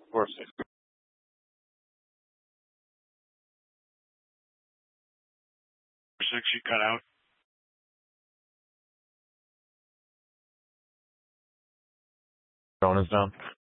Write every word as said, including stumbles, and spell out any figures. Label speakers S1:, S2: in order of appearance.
S1: Four six. Six, you cut out.
S2: Phone is down.